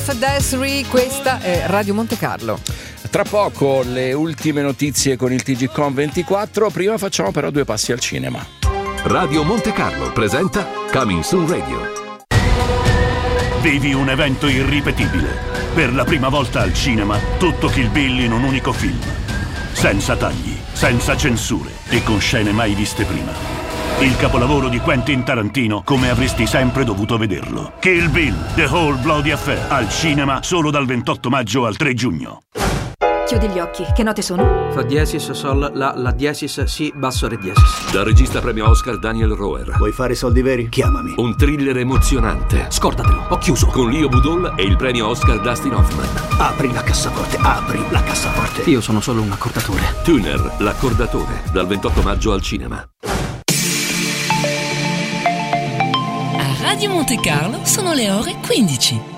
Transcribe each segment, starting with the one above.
Jeff Desri, questa è Radio Monte Carlo. Tra poco le ultime notizie con il TGCom 24, prima facciamo però due passi al cinema. Radio Monte Carlo presenta Coming Soon Radio. Vivi un evento irripetibile. Per la prima volta al cinema, tutto Kill Bill in un unico film. Senza tagli, senza censure e con scene mai viste prima. Il capolavoro di Quentin Tarantino come avresti sempre dovuto vederlo. Kill Bill, The Whole Bloody Affair. Al cinema solo dal 28 maggio al 3 giugno. Chiudi gli occhi, che note sono? Fa diesis, sol, la diesis, si, basso, re diesis. Dal regista premio Oscar Daniel Roher. Vuoi fare soldi veri? Chiamami. Un thriller emozionante. Scordatelo, ho chiuso. Con Leo Budol e il premio Oscar Dustin Hoffman. Apri la cassaforte, apri la cassaforte. Io sono solo un accordatore. Tuner, l'accordatore, dal 28 maggio al cinema. A Radio Monte Carlo sono le ore 15.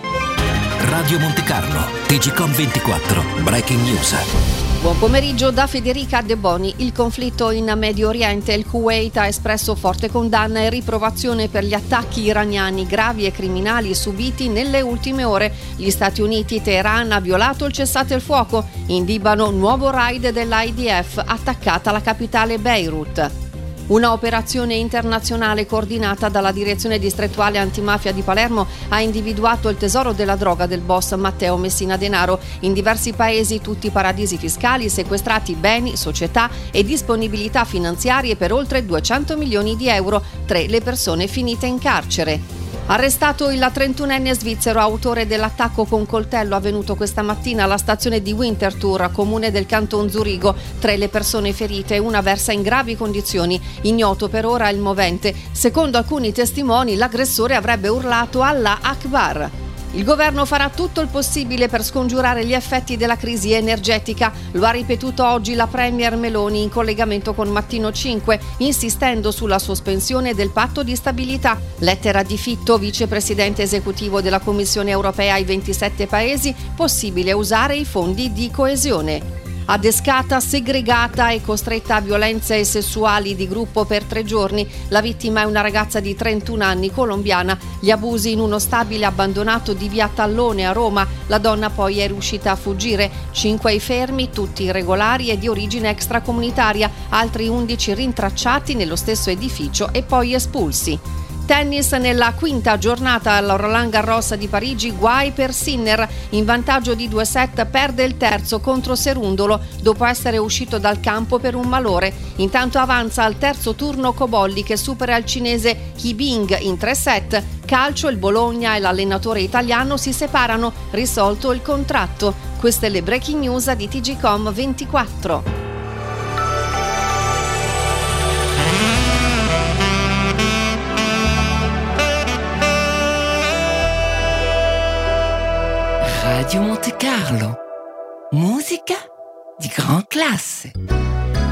Radio Monte Carlo, TGCom 24, Breaking News. Buon pomeriggio da Federica De Boni. Il conflitto in Medio Oriente, il Kuwait ha espresso forte condanna e riprovazione per gli attacchi iraniani gravi e criminali subiti nelle ultime ore. Gli Stati Uniti, Teheran ha violato il cessate il fuoco. In Libano, nuovo raid dell'IDF, attaccata la capitale Beirut. Una operazione internazionale coordinata dalla Direzione Distrettuale Antimafia di Palermo ha individuato il tesoro della droga del boss Matteo Messina Denaro. In diversi paesi, tutti paradisi fiscali, sequestrati beni, società e disponibilità finanziarie per oltre 200 milioni di euro. 3 le persone finite in carcere. Arrestato il 31enne svizzero autore dell'attacco con coltello avvenuto questa mattina alla stazione di Winterthur, comune del canton Zurigo. 3 le persone ferite, una versa in gravi condizioni. Ignoto per ora il movente. Secondo alcuni testimoni, l'aggressore avrebbe urlato Allah Akbar. Il governo farà tutto il possibile per scongiurare gli effetti della crisi energetica. Lo ha ripetuto oggi la Premier Meloni in collegamento con Mattino 5, insistendo sulla sospensione del patto di stabilità. Lettera di Fitto, vicepresidente esecutivo della Commissione europea ai 27 paesi, possibile usare i fondi di coesione. Adescata, segregata e costretta a violenze sessuali di gruppo per 3 giorni. La vittima è una ragazza di 31 anni colombiana. Gli abusi in uno stabile abbandonato di via Tallone a Roma. La donna poi è riuscita a fuggire. 5 i fermi, tutti irregolari e di origine extracomunitaria. Altri 11 rintracciati nello stesso edificio e poi espulsi. Tennis nella quinta giornata alla Roland Garros di Parigi, guai per Sinner, in vantaggio di 2 set perde il terzo contro Serundolo dopo essere uscito dal campo per un malore. Intanto avanza al terzo turno Cobolli che supera il cinese Hibing in 3 set. Calcio, il Bologna e l'allenatore italiano si separano, risolto il contratto. Queste le breaking news di TGCom 24. Radio Monte Carlo, musica di gran classe.